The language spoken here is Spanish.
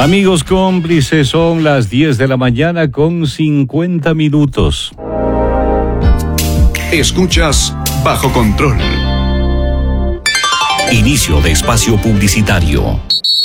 Amigos cómplices, son las 10 de la mañana con 50 minutos. Escuchas Bajo Control. Inicio de espacio publicitario.